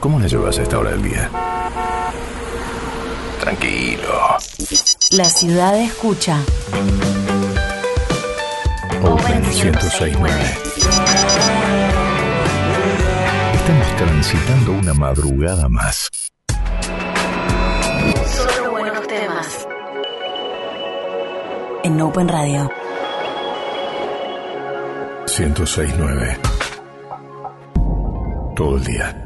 ¿Cómo la llevas a esta hora del día? Tranquilo. La ciudad escucha. Open 1069. Estamos transitando una madrugada más. Solo buenos temas. En Open Radio. 1069. Todo el día.